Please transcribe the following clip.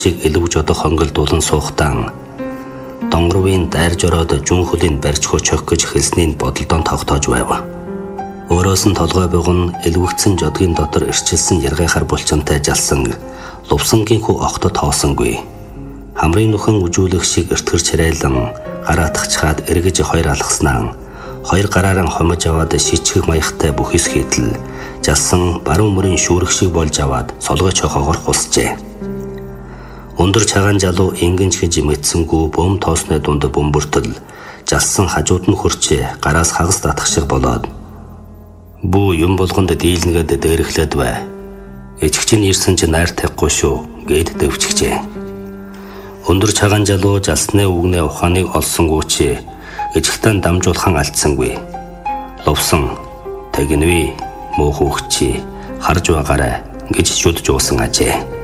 Чиг элвж одоо хонголдуулан суухтан донгорвын дайрж ороод жүн хөлийн барьж хөчөх гэж хэлснийг бодолдоо тогтоож байв. Өөрөөс нь толгой буган элвэгдсэн жодгийн дотор ирчилсэн яргайхаар булчинтай жалсан лувсангийн хүү огтод тоосонгүй. Хамрын нөхөн үжүүлэх шиг эртгэр чирайлан гараатахчаад эргэж хоёр алгаснаа хоёр гараараа хомож аваад шичгэх маягтай бүхис хийтэл жалсан баруун мөрийн шүүрэх шиг болж аваад солгой чохоогоор хусжээ. Өндөр цагаан залуу ингэнч гэж мэдсэнгүй бөм тоосны дунд бөмбөртөл жалсан хажууд нь хурчээ гараас хагас татах шиг болоод бүү юм болгонд дийлнгээд дээрэхлээд бай. Эжигчин ирсэн чи найр тавихгүй шүү гэд дэвчгчээ. Өндөр цагаан залуу жалсны үгнээ ухааныг олсонгүй чи эжигтэн дамжуулхан алдсангүй. Лувсан тэгнэвэ мөөх өгчи харж байгаарай гэж шүдж уусан ажээ.